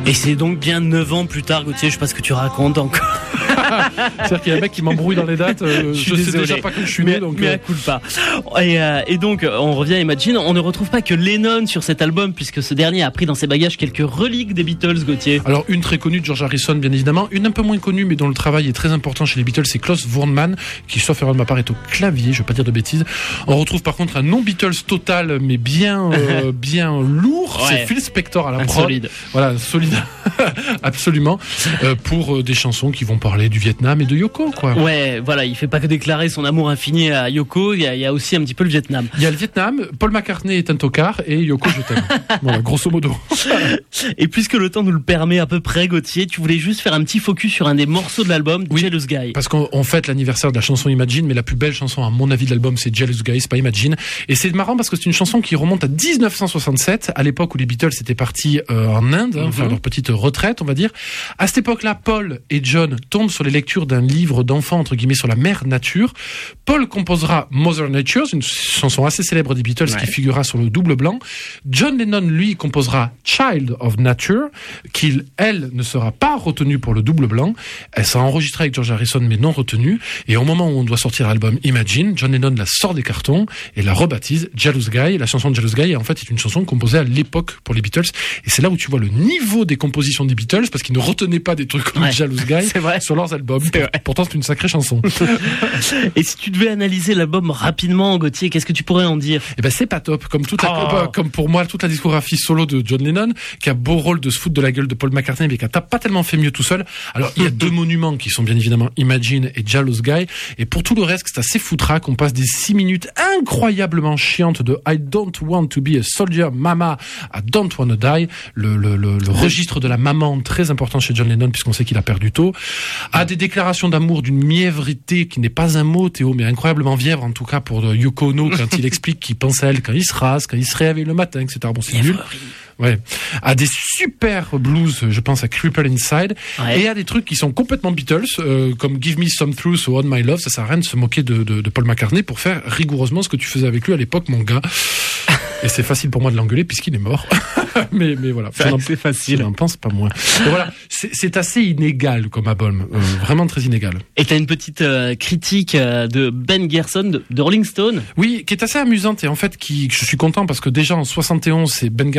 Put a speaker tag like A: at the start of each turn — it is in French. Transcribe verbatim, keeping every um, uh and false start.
A: Et c'est donc bien neuf ans plus tard, Gauthier, je sais pas ce que tu racontes encore.
B: C'est-à-dire qu'il y a un mec qui m'embrouille dans les dates, euh, je, je sais déjà pas que je suis
A: mais,
B: né, donc...
A: Mais
B: euh...
A: à coup de pas. Et, euh, et donc, on revient à Imagine, on ne retrouve pas que Lennon sur cet album, puisque ce dernier a pris dans ses bagages quelques reliques des Beatles, Gauthier.
B: Alors, une très connue de George Harrison, bien évidemment, une un peu moins connue, mais dont le travail est très important chez les Beatles, c'est Klaus Voormann, qui, sauf erreur de ma part, est au clavier, je vais pas dire de bêtises. On retrouve par contre un non-Beatles total, mais bien, euh, bien lourd, ouais. C'est Phil Spector à la prod.
A: Solide.
B: Voilà, solide, absolument, euh, pour euh, des chansons qui vont parler du Vietnam et de Yoko, quoi.
A: Ouais, voilà, il fait pas que déclarer son amour infini à Yoko, il y a, il y a aussi un petit peu le Vietnam.
B: Il y a le Vietnam, Paul McCartney est un tocard et Yoko je t'aime. Voilà, grosso modo.
A: Et puisque le temps nous le permet à peu près, Gauthier, tu voulais juste faire un petit focus sur un des morceaux de l'album, oui, Jealous Guy.
B: Parce qu'on on fête l'anniversaire de la chanson Imagine, mais la plus belle chanson à mon avis de l'album c'est Jealous Guy, c'est pas Imagine. Et c'est marrant parce que c'est une chanson qui remonte à dix-neuf cent soixante-sept, à l'époque où les Beatles étaient partis euh, en Inde, hein, mm-hmm. faire leur petite retraite, on va dire. À cette époque-là, Paul et John tombent sur les lectures d'un livre d'enfants, entre guillemets, sur la mère nature. Paul composera Mother Nature, une chanson assez célèbre des Beatles, ouais, qui figurera sur le double blanc. John Lennon, lui, composera Child of Nature, qui, elle, ne sera pas retenue pour le double blanc. Elle sera enregistrée avec George Harrison, mais non retenue. Et au moment où on doit sortir l'album Imagine, John Lennon la sort des cartons et la rebaptise Jealous Guy. La chanson de Jealous Guy, en fait, est une chanson composée à l'époque pour les Beatles. Et c'est là où tu vois le niveau des compositions des Beatles, parce qu'ils ne retenaient pas des trucs comme ouais, Jealous Guy sur leurs albums. C'est Pourtant, c'est une sacrée chanson.
A: Et si tu devais analyser l'album rapidement, Gauthier, qu'est-ce que tu pourrais en dire?
B: Eh ben, c'est pas top. Comme toute la, oh. comme pour moi, toute la discographie solo de John Lennon, qui a beau rôle de se foutre de la gueule de Paul McCartney, mais qui a pas tellement fait mieux tout seul. Alors, il y a deux monuments qui sont bien évidemment Imagine et Jealous Guy. Et pour tout le reste, c'est assez foutraque. On passe des six minutes incroyablement chiantes de I don't want to be a soldier, mama, à Don't Wanna Die. Le, le, le, le registre de la maman, très important chez John Lennon, puisqu'on sait qu'il a perdu tôt. À des déclarations d'amour d'une mièvrité qui n'est pas un mot, Théo, mais incroyablement vièvre, en tout cas pour Yoko Ono, quand il explique qu'il pense à elle quand il se rase, quand il se réveille le matin, et cetera. Bon, c'est nul. Ouais. À des super blues, je pense à Cripple Inside, ouais, et à des trucs qui sont complètement Beatles, euh, comme Give Me Some Truth ou On My Love. Ça sert à rien de se moquer de, de, de Paul McCartney pour faire rigoureusement ce que tu faisais avec lui à l'époque, mon gars. Et c'est facile pour moi de l'engueuler puisqu'il est mort. mais, mais voilà.
A: C'est, c'est facile.
B: Je n'en pense pas moins. Et voilà. C'est, c'est assez inégal comme album. Euh, vraiment très inégal.
A: Et t'as une petite euh, critique euh, de Ben Gerson de, de Rolling Stone.
B: Oui, qui est assez amusante et en fait qui, je suis content parce que déjà en soixante et onze, c'est Ben Gerson